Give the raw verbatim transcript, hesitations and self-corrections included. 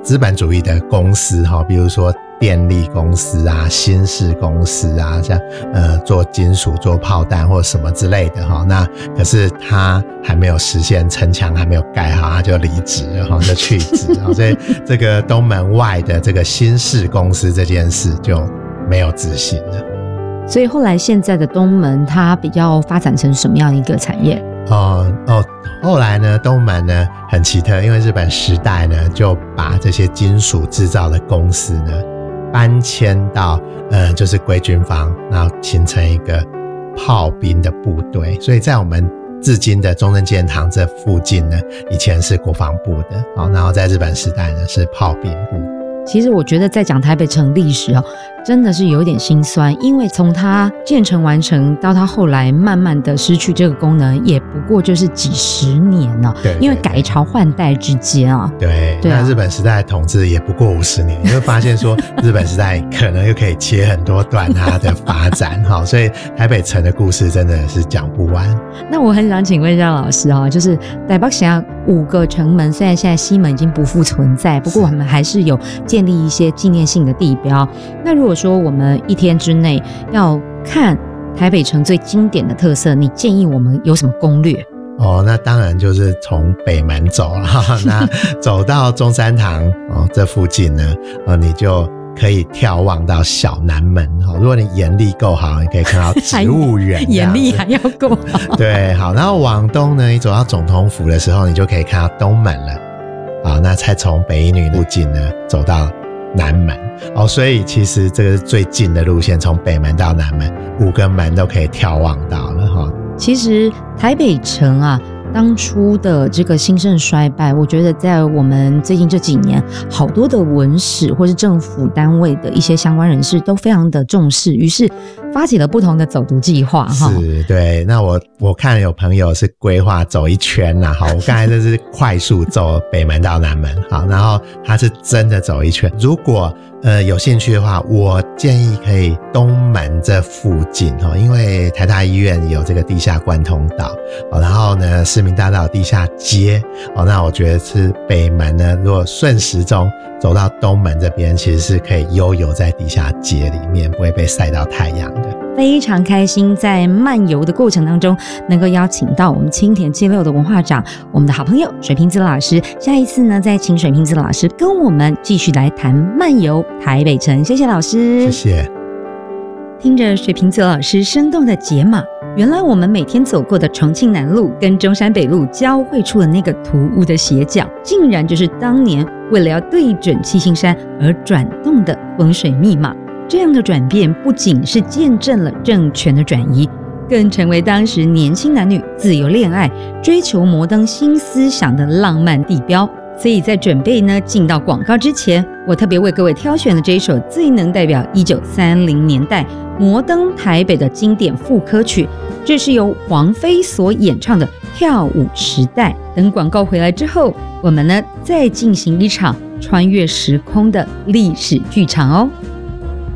资本主义的公司，比如说电力公司啊、新式公司啊，像呃做金属、做炮弹或什么之类的哈。那可是他还没有实现城墙还没有盖好，他就离职了哈，就去职。所以这个东门外的这个新式公司这件事就没有执行了。 所以后来现在的东门它比较发展成什么样一个产业？ 哦哦，后来呢，东门呢很奇特，因为日本时代呢就把这些金属制造的公司呢搬迁到呃就是归军方，然后形成一个炮兵的部队。所以在我们至今的中正纪念堂这附近呢，以前是国防部的，哦，然后在日本时代呢是炮兵部。 其实我觉得在讲台北城历史哦，真的是有一点心酸，因为从它建成完成到它后来慢慢的失去这个功能，也不过就是几十年了。 对， 因为改朝换代之间啊。 对， 对啊， 那日本时代的统治也不过五十年，你会发现说日本时代可能又可以切很多段它的发展哈，所以台北城的故事真的是讲不完。 那我很想请问一下老师啊，就是台北城五个城门，虽然现在西门已经不复存在，不过我们还是有建立一些纪念性的地标。那如果说我们一天之内要看台北城最经典的特色，你建议我们有什么攻略？ 哦，那当然就是从北门走了，那走到中山堂哦这附近呢，哦你就可以眺望到小南门。如果你眼力够好，你可以看到植物园， 眼力还要够好。 对，好，然后往东呢，你走到总统府的时候，你就可以看到东门了。好，那再从北一女附近呢走到南门。哦，所以其实这个是最近的路线，从北门到南门五个门都可以眺望到了哈。 其实台北城啊，当初的这个兴盛衰败，我觉得在我们最近这几年，好多的文史或是政府单位的一些相关人士都非常的重视，于是发起了不同的走读计划。 是，对。那我我看有朋友是规划走一圈啦，好，我刚才这是快速走北门到南门，好，然后他是真的走一圈。如果呃有兴趣的话，我建议可以东门这附近，因为台大医院有这个地下贯通道，然后呢市民大道地下街，那我觉得是北门呢，如果顺时钟走到东门这边，其实是可以悠游在地下街里面，不会被晒到太阳的。 非常开心在漫游的过程当中能够邀请到我们青田七六的文化长，我们的好朋友水瓶子老师。下一次呢再请水瓶子老师跟我们继续来谈漫游台北城。谢谢老师。 谢谢。 听着水瓶子老师生动的解码，原来我们每天走过的重庆南路跟中山北路交汇处的那个突兀的斜角，竟然就是当年为了要对准七星山而转动的风水密码。这样的转变不仅是见证了政权的转移，更成为当时年轻男女自由恋爱、追求摩登新思想的浪漫地标。所以在准备呢进到广告之前，我特别为各位挑选了这一首最能代表一九三零年代摩登台北的经典复刻曲，这是由黄妃所演唱的《跳舞时代》。等广告回来之后，我们呢再进行一场穿越时空的历史剧场哦。